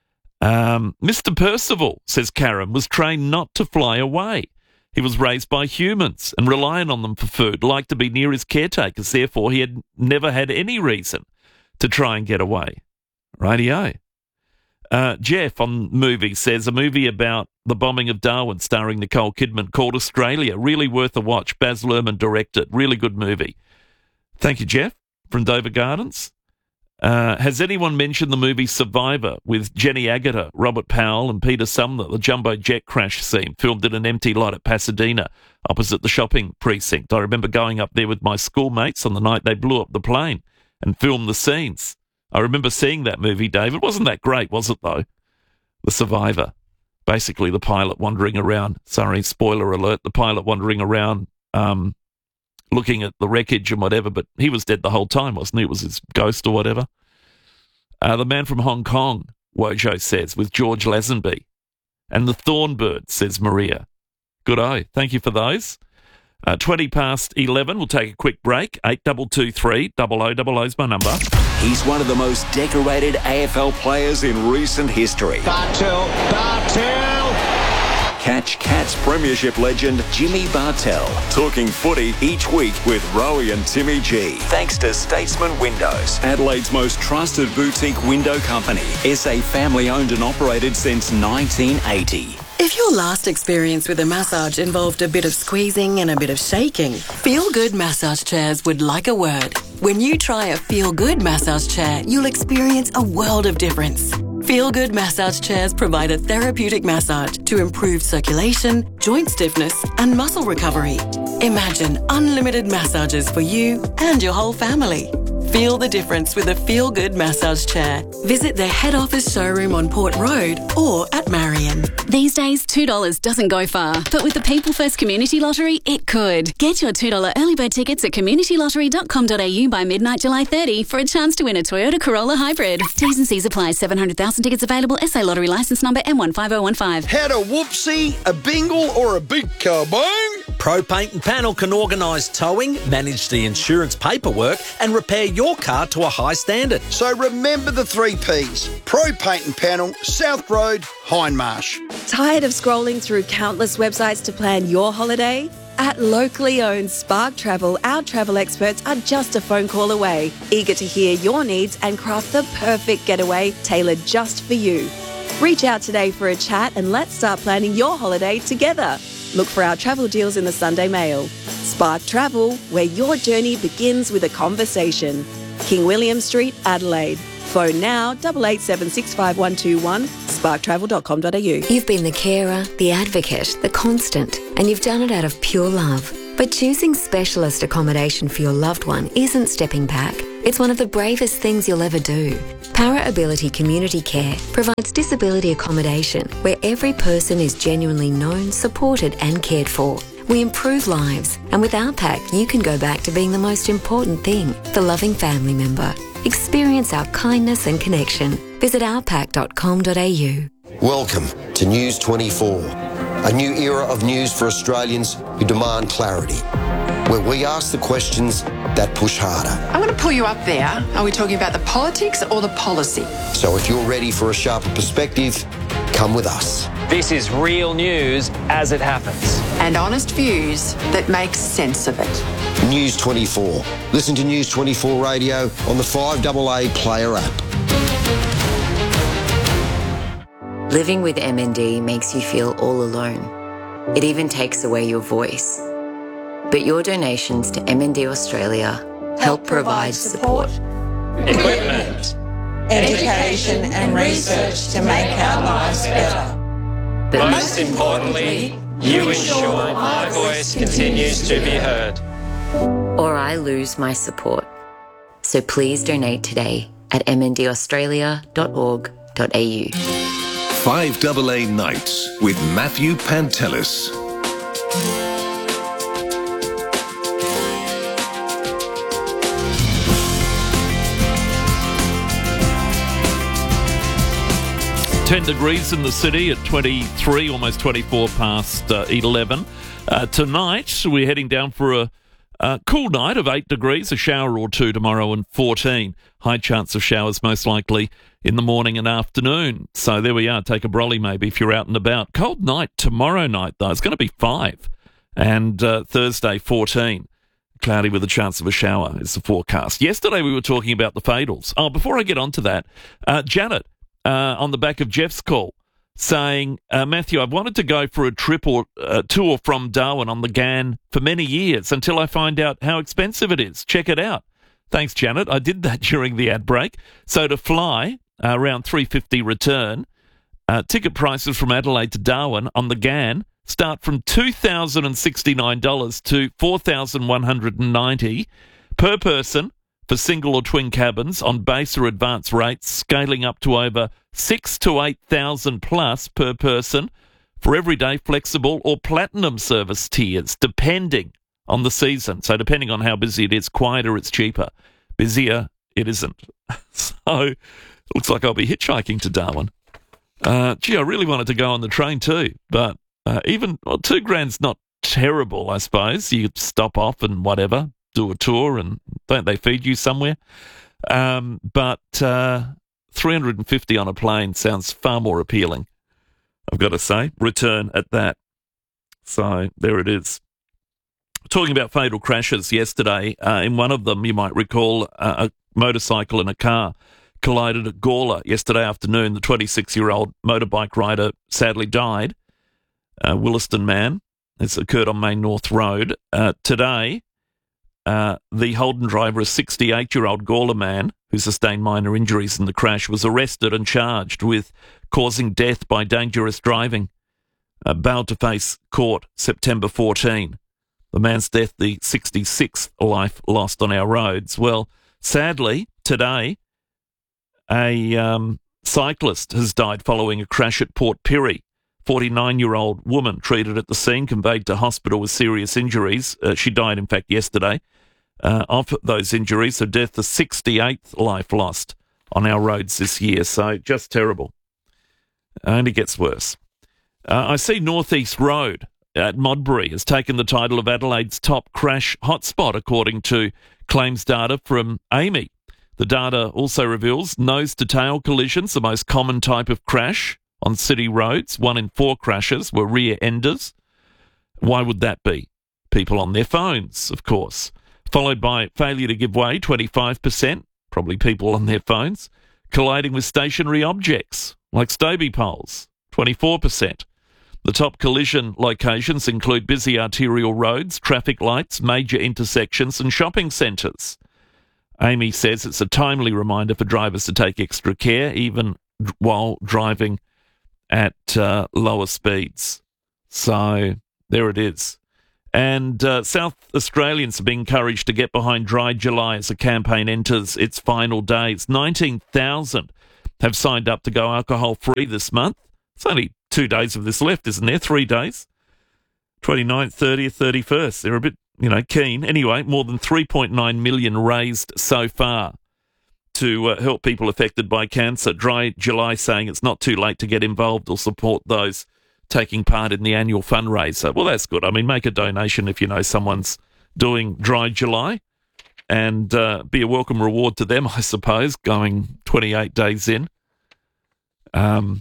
Um, Mister Percival, says Karen, was trained not to fly away. He was raised by humans and relying on them for food, liked to be near his caretakers. Therefore, he had never had any reason to try and get away. Rightio. Uh, Jeff on movies says a movie about the bombing of Darwin starring Nicole Kidman called Australia. Really worth a watch. Baz Luhrmann directed. Really good movie. Thank you, Jeff, from Dover Gardens. Uh, has anyone mentioned the movie Survivor with Jenny Agutter, Robert Powell and Peter Sumner, the jumbo jet crash scene filmed in an empty lot at Pasadena opposite the shopping precinct? I remember going up there with my schoolmates on the night they blew up the plane and filmed the scenes. I remember seeing that movie, David. Wasn't that great, was it, though? The Survivor. Basically, the pilot wandering around. Sorry, spoiler alert. The pilot wandering around um, looking at the wreckage and whatever, but he was dead the whole time, wasn't he? It was his ghost or whatever. Uh, the Man from Hong Kong, Wojo says, with George Lazenby. And The Thornbird, says Maria. Good eye. Thank you for those. Uh, twenty past eleven. We'll take a quick break. eight two two three, double oh double oh is my number. He's one of the most decorated A F L players in recent history. Bartel, Bartel! Catch Cats Premiership legend Jimmy Bartel talking footy each week with Rowie and Timmy G. Thanks to Statesman Windows, Adelaide's most trusted boutique window company. S A family owned and operated since nineteen eighty. If your last experience with a massage involved a bit of squeezing and a bit of shaking, Feel Good Massage Chairs would like a word. When you try a Feel Good massage chair, you'll experience a world of difference. Feel Good Massage Chairs provide a therapeutic massage to improve circulation, joint stiffness, and muscle recovery. Imagine unlimited massages for you and your whole family. Feel the difference with a Feel Good massage chair. Visit their head office showroom on Port Road or at Marion. These days, two dollars doesn't go far, but with the People First Community Lottery, it could. Get your two dollars early bird tickets at community lottery dot com dot a u by midnight July thirtieth for a chance to win a Toyota Corolla Hybrid. T's and C's apply. seven hundred thousand tickets available. S A Lottery licence number M one five oh one five. Had a whoopsie, a bingle or a big kabong? Pro Paint and Panel can organise towing, manage the insurance paperwork and repair your car to a high standard. So remember the three P's. Pro Paint and Panel, South Road, Hindmarsh. Tired of scrolling through countless websites to plan your holiday? At locally owned Spark Travel, our travel experts are just a phone call away, eager to hear your needs and craft the perfect getaway tailored just for you. Reach out today for a chat and let's start planning your holiday together. Look for our travel deals in the Sunday Mail. Spark Travel, where your journey begins with a conversation. King William Street, Adelaide. Phone now, eight eight seven six five one two one, spark travel dot com dot a u. You've been the carer, the advocate, the constant, and you've done it out of pure love. But choosing specialist accommodation for your loved one isn't stepping back. It's one of the bravest things you'll ever do. Para Ability Community Care provides disability accommodation where every person is genuinely known, supported and cared for. We improve lives, and with our pack, you can go back to being the most important thing, the loving family member. Experience our kindness and connection. Visit our pack dot com dot a u. Welcome to News twenty-four, a new era of news for Australians who demand clarity, where we ask the questions that push harder. I'm going to pull you up there. Are we talking about the politics or the policy? So if you're ready for a sharper perspective, come with us. This is real news as it happens. And honest views that make sense of it. News twenty-four. Listen to News twenty-four Radio on the five A A Player app. Living with M N D makes you feel all alone. It even takes away your voice. But your donations to M N D Australia help, help provide support, equipment, education and research to make our lives better. But most importantly, you ensure my voice continues to be heard. Or I lose my support. So please donate today at m n d australia dot org dot a u. five A A Nights with Matthew Pantelis. ten degrees in the city at twenty-three, almost twenty-four past uh, eleven. Uh, tonight, we're heading down for a uh, cool night of eight degrees, a shower or two tomorrow and fourteen. High chance of showers most likely in the morning and afternoon. So there we are. Take a brolly maybe if you're out and about. Cold night tomorrow night, though. It's going to be five. And uh, Thursday, fourteen. Cloudy with a chance of a shower is the forecast. Yesterday, we were talking about the Fadels. Oh, before I get on to that, uh, Janet, Uh, on the back of Jeff's call, saying, uh, Matthew, I've wanted to go for a trip or uh, tour from Darwin on the G A N for many years until I find out how expensive it is. Check it out. Thanks, Janet. I did that during the ad break. So to fly uh, around three hundred fifty dollars return, uh, ticket prices from Adelaide to Darwin on the G A N start from two thousand sixty-nine dollars to four thousand one hundred ninety dollars per person. For single or twin cabins on base or advanced rates, scaling up to over six to eight thousand plus per person for everyday flexible or platinum service tiers, depending on the season. So depending on how busy it is, quieter it's cheaper, busier it isn't. So it looks like I'll be hitchhiking to Darwin. Uh, gee, I really wanted to go on the train too, but uh, even well, two grand's not terrible, I suppose. You could stop off and whatever. Do a tour and don't they feed you somewhere? Um, but uh, three hundred fifty on a plane sounds far more appealing, I've got to say. Return at that. So there it is. Talking about fatal crashes yesterday, uh, in one of them, you might recall, uh, a motorcycle and a car collided at Gawler yesterday afternoon. The twenty-six-year-old motorbike rider sadly died. Uh, Williston man. This occurred on Main North Road. Uh, today, Uh, the Holden driver, a sixty-eight-year-old Gawler man who sustained minor injuries in the crash, was arrested and charged with causing death by dangerous driving. Uh, bailed to face court September fourteenth. The man's death, the sixty-sixth life lost on our roads. Well, sadly, today, a um, cyclist has died following a crash at Port Pirie. forty-nine-year-old woman treated at the scene, conveyed to hospital with serious injuries. Uh, she died, in fact, yesterday uh, of those injuries. Her death, the sixty-eighth life lost on our roads this year. So just terrible. Only gets worse. Uh, I see Northeast Road at Modbury has taken the title of Adelaide's top crash hotspot, according to claims data from A M I. The data also reveals nose-to-tail collisions, the most common type of crash on city roads. One in four crashes were rear enders. Why would that be? People on their phones, of course. Followed by failure to give way, twenty-five percent, probably people on their phones. Colliding with stationary objects, like Stobie poles, twenty-four percent. The top collision locations include busy arterial roads, traffic lights, major intersections and shopping centres. Amy says it's a timely reminder for drivers to take extra care, even while driving at uh, lower speeds. So there it is. And uh, South Australians are being encouraged to get behind Dry July as the campaign enters its final days. nineteen thousand have signed up to go alcohol-free this month. It's only two days of this left, isn't there? Three days. twenty-ninth, thirtieth, thirty-first. They're a bit, you know, keen. Anyway, more than three point nine million raised so far to uh, help people affected by cancer. Dry July saying it's not too late to get involved or support those taking part in the annual fundraiser. Well, that's good. I mean, make a donation if you know someone's doing Dry July and uh, be a welcome reward to them, I suppose, going twenty-eight days in. Um.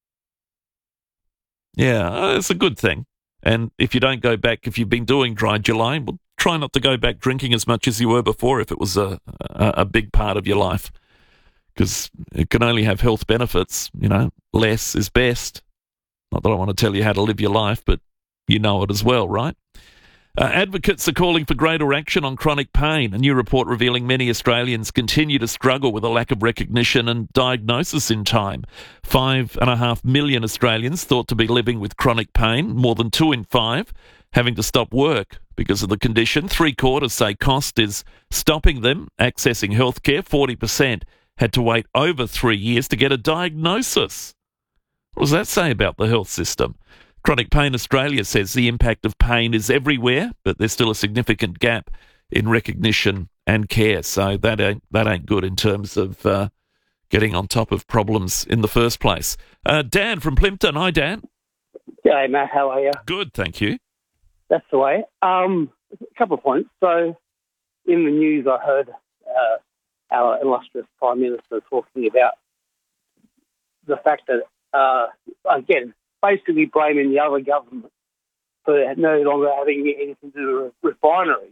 Yeah, it's a good thing. And if you don't go back, if you've been doing Dry July, well, try not to go back drinking as much as you were before if it was a, a, a big part of your life. Because it can only have health benefits, you know, less is best. Not that I want to tell you how to live your life, but you know it as well, right? Uh, advocates are calling for greater action on chronic pain. A new report revealing many Australians continue to struggle with a lack of recognition and diagnosis in time. Five and a half million Australians thought to be living with chronic pain, more than two in five having to stop work because of the condition. Three quarters say cost is stopping them accessing healthcare. forty percent had to wait over three years to get a diagnosis. What does that say about the health system? Chronic Pain Australia says the impact of pain is everywhere, but there's still a significant gap in recognition and care. So that ain't, that ain't good in terms of uh, getting on top of problems in the first place. Uh, Dan from Plympton. Hi, Dan. G'day, Matt. How are you? Good, thank you. That's the way. Um, a couple of points. So in the news, I heard uh, our illustrious Prime Minister talking about the fact that, uh, again, basically blaming the other government for no longer having anything to do with refinery.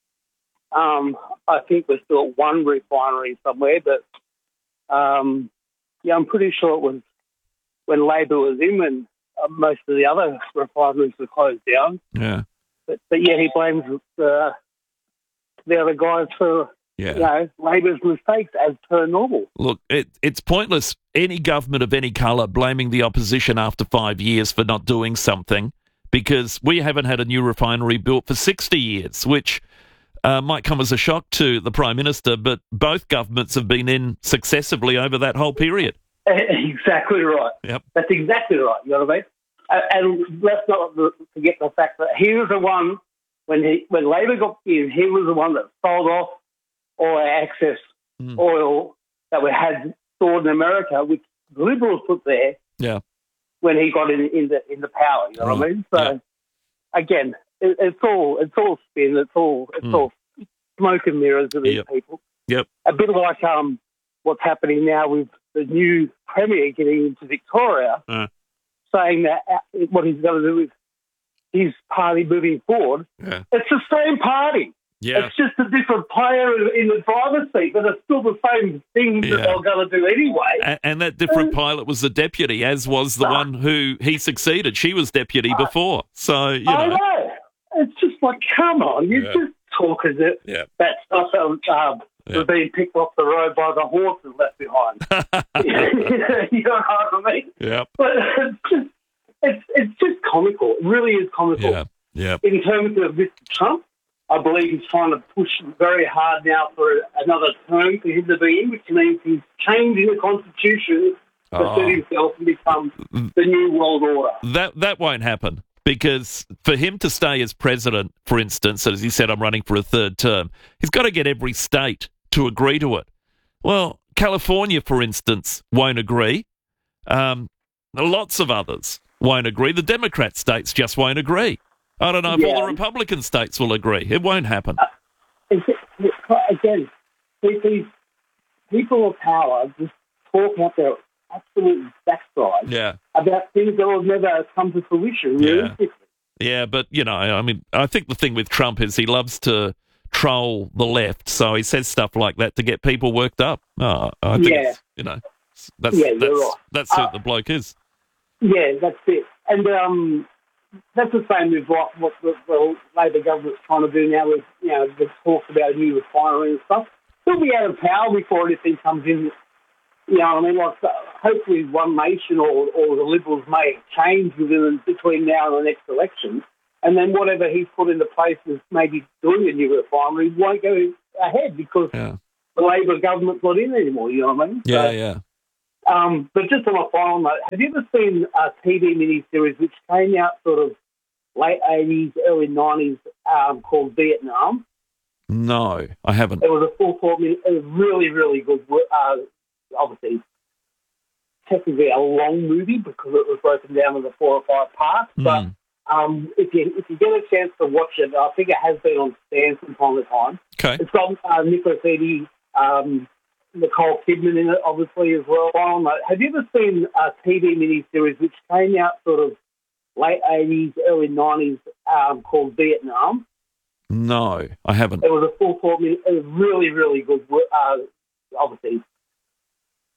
Um, I think we're still at one refinery somewhere, but um, yeah, I'm pretty sure it was when Labor was in when uh, most of the other refineries were closed down. Yeah. But, but yeah, he blames uh, the other guys for Yeah. you know, Labor's mistakes as per normal. Look, it, it's pointless, any government of any colour blaming the opposition after five years for not doing something, because we haven't had a new refinery built for sixty years, which uh, might come as a shock to the Prime Minister, but both governments have been in successively over that whole period. Exactly right. Yep. That's exactly right, you know what I mean? Uh, and let's not forget the fact that he was the one, when he when Labor got in, he was the one that sold off all our excess mm. oil that we had stored in America, which the Liberals put there yeah. when he got in, in the in the power. You know right. what I mean? So yeah. again, it, it's all it's all spin. It's all it's mm. all smoke and mirrors of these yep. people. Yep. A bit like um what's happening now with the new Premier getting into Victoria, uh. saying that what he's going to do with his party moving forward. Yeah. It's the same party. Yeah. It's just a different player in the driver's seat, but it's still the same thing Yeah. that they're going to do anyway. And, and that different pilot was the deputy, as was the one who he succeeded. She was deputy before. So, you know. I know. It's just like, come on, you're Yeah. just talking that, Yeah. that stuff um, um, Yeah. was being picked off the road by the horses left behind. You know what I mean? Yeah. But it's just, it's, it's just comical. It really is comical. Yeah. Yeah. In terms of Mister Trump, I believe he's trying to push very hard now for another term for him to be in, which means he's changing the Constitution to Oh. suit himself and become the new world order. That that won't happen, because for him to stay as president, for instance, as he said, I'm running for a third term, he's got to get every state to agree to it. Well, California, for instance, won't agree. Um, lots of others won't agree. The Democrat states just won't agree. I don't know if Yeah. all the Republican states will agree. It won't happen. Uh, it's, it's, again, these people of power just talk out their absolute backside Yeah. about things that will never come to fruition. Yeah. Realistically. Yeah, but, you know, I mean, I think the thing with Trump is he loves to troll the left, so he says stuff like that to get people worked up. Oh, I think, Yeah. it's, you know, that's Yeah, you're that's, right. that's who Uh, the bloke is. Yeah, that's it. and um, that's the same with what, what the, the Labor government's trying to do now with, you know, the talks about a new refinery and stuff. They'll be out of power before anything comes in. You know what I mean? Like, hopefully One Nation or, or the Liberals may change within between now and the next election, and then whatever he's put into place as maybe doing a new refinery won't go ahead because yeah. the Labor government's not in anymore, you know what I mean? Yeah, so, yeah. Um, but just on a final note, have you ever seen a T V miniseries which came out sort of late eighties, early nineties um, called Vietnam? No, I haven't. It was a full four minute, it was really, really good. Uh, obviously, technically a long movie because it was broken down into four or five parts. Mm. But um, if you if you get a chance to watch it, I think it has been on Stan from time to time. Okay. It's got uh, Nicholas Eady, um, Nicole Kidman in it, obviously, as well. Final note, have you ever seen a T V miniseries which came out sort of late eighties, early nineties um, called Vietnam? No, I haven't. It was a full four minute, it was really, really good. Uh, obviously,